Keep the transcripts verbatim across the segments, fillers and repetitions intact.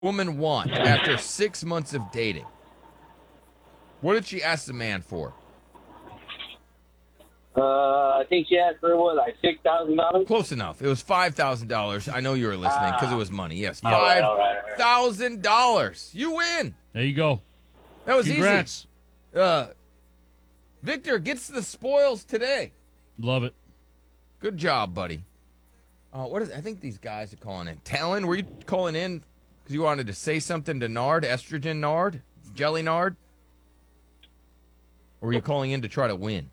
woman want after six months of dating? What did she ask the man for? Uh, I think she asked for what, like six thousand dollars. Close enough. It was five thousand dollars. I know you were listening because Ah. it was money. Yes, All right, five all right, all right. thousand dollars. You win. There you go. That was Congrats. easy. Uh, Victor gets the spoils today. Love it. Good job, buddy. Uh, what is? I think these guys are calling in. Talon, were you calling in because you wanted to say something to Nard, estrogen Nard, jelly Nard? Or were you calling in to try to win?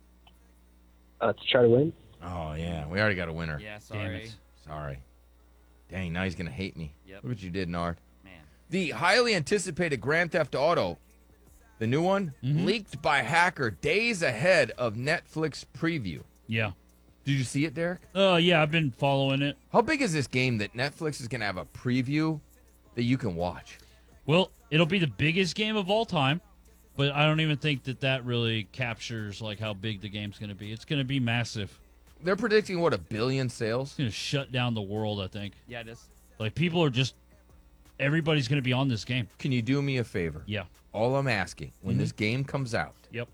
Uh, to try to win. Oh, yeah. We already got a winner. Yeah, Damn sorry. it. Sorry. Dang, now he's going to hate me. Yep. Look what you did, Nard. Man. The highly anticipated Grand Theft Auto, the new one, Mhm. leaked by hacker days ahead of Netflix preview. Yeah. Did you see it, Derek? Uh, yeah, I've been following it. How big is this game that Netflix is going to have a preview that you can watch? Well, it'll be the biggest game of all time, but I don't even think that that really captures like how big the game's going to be. It's going to be massive. They're predicting, what, a billion sales? It's going to shut down the world, I think. Yeah, it is. Like, people are just, everybody's going to be on this game. Can you do me a favor? Yeah. All I'm asking, when Mhm. this game comes out, Yep.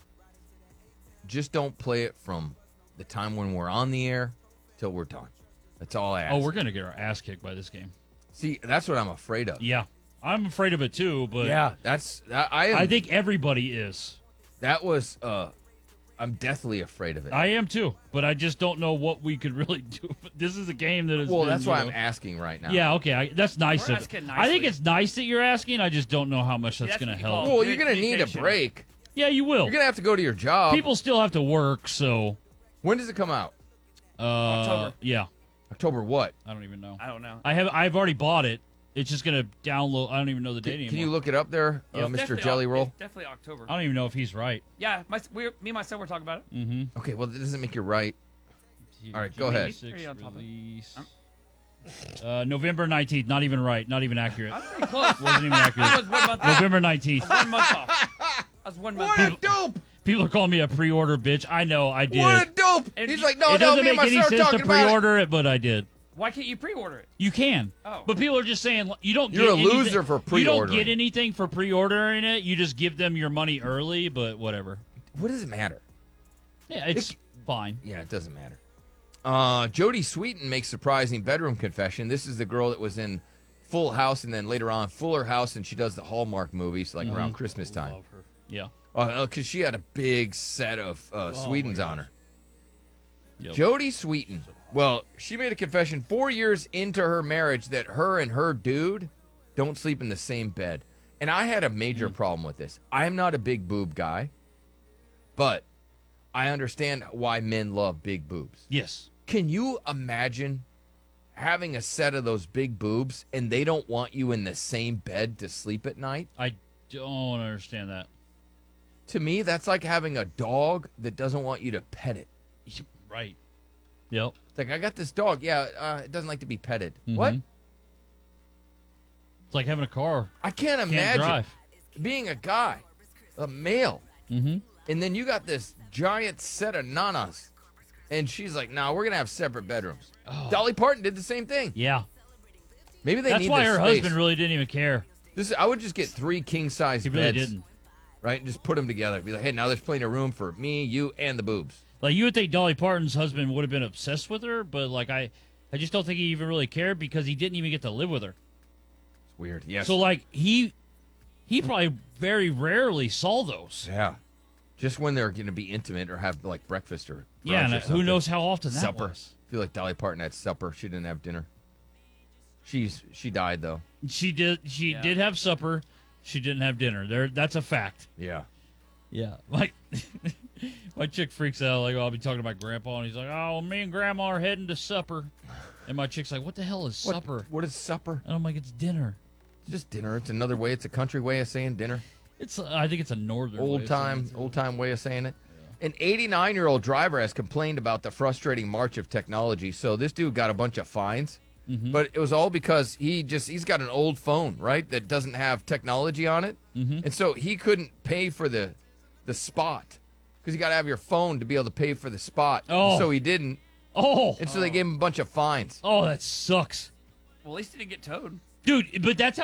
just don't play it from the time when we're on the air till we're done. That's all I ask. Oh, we're going to get our ass kicked by this game. See, that's what I'm afraid of. Yeah. I'm afraid of it too, but Yeah, that's I, I am. I think everybody is. that was. uh I'm deathly afraid of it. I am too, but I just don't know what we could really do. This is a game that is. well, been, that's you why know- I'm asking right now. Yeah, okay, I, that's nice We're of asking I think nicely. it's nice that you're asking. I just don't know how much that's that's going what to you help. call- Well, you're gonna need a Communication. break. Yeah, you will. You're gonna have to go to your job. People still have to work, so When does it come out? uh, October. Yeah, October what? I don't even know. I don't know. I have I've already bought it. It's just gonna download. I don't even know the date Can, anymore. can you look it up there, uh, Yep. Mister Definitely Jelly Oc- Roll? it's Definitely October. I don't even know if he's right. Yeah, my, we, me and my son were talking about it. Mm-hmm. Okay, well, that doesn't make you right. All right, go ahead. Pretty on top of it. Release. Uh, November nineteenth. Not even right. Not even accurate. I was pretty close. Wasn't even I accurate. was one month off. November nineteenth. I was one month off. I was one month What a off. dope! People are calling me a pre-order bitch. I know. I did. What a dope! And He's you- like, no, it no, doesn't me and make my any son are sense to talking about it. pre-order it, but I did. Why can't you pre-order it? You can. Oh. But people are just saying you don't You're get a anything- loser for You don't pre-ordering. get anything for pre-ordering it. You just give them your money early, but whatever. What does it matter? Yeah, it's It- fine. Yeah, it doesn't matter. Uh, Jodie Sweetin makes surprising bedroom confession. This is the girl that was in Full House and then later on Fuller House, and she does the Hallmark movies like around Christmas time. Love her. Yeah. Because she had a big set of uh, Sweetens on her. Yep. Jodie Sweetin. Well, she made a confession four years into her marriage that her and her dude don't sleep in the same bed. And I had a major problem with this. I'm not a big boob guy, but I understand why men love big boobs. Yes. Can you imagine having a set of those big boobs and they don't want you in the same bed to sleep at night? I don't understand that. To me, that's like having a dog that doesn't want you to pet it. Right. Yep. It's like, I got this dog. Yeah, uh, it doesn't like to be petted. What? Mhm. It's like having a car. I can't Can't imagine drive. being a guy, a male, Mm-hmm. and then you got this giant set of nanas, and she's like, "No, we're gonna have separate bedrooms." Dolly Parton did the same thing. Yeah. Maybe they That's need why this her space. husband really didn't even care. This I would just get three king size He really beds, didn't. right? And just put them together. Be like, "Hey, now there's plenty of room for me, you, and the boobs." Like, you would think Dolly Parton's husband would have been obsessed with her, but like I, I just don't think he even really cared because he didn't even get to live with her. It's weird. Yes. So like he, he probably very rarely saw those. yeah. Just when they're going to be intimate or have like breakfast or Yeah, brunch and or who something. knows how often that supper. was. I feel like Dolly Parton had supper. She didn't have dinner. She's she died though. She did. She Yeah. did have supper. She didn't have dinner. There, that's a fact. Yeah. Yeah, like my chick freaks out. Like, oh, I'll be talking to my grandpa, and he's like, "Oh, well, me and grandma are heading to supper," and my chick's like, "What the hell is What- supper?" What is supper? And I'm like, "It's dinner." It's just dinner. It's another way. It's a country way of saying dinner. It's. I think it's a northern way Old of saying time, it. old time way of saying it. An eighty-nine-year-old driver has complained about the frustrating march of technology. So this dude got a bunch of fines, Mhm. but it was all because he just he's got an old phone, right, that doesn't have technology on it, Mhm. and so he couldn't pay for the the spot because you got to have your phone to be able to pay for the spot. Oh. So he didn't, Oh, and so they gave him a bunch of fines. oh, that sucks. Well, at least he didn't get towed. Dude, but that's how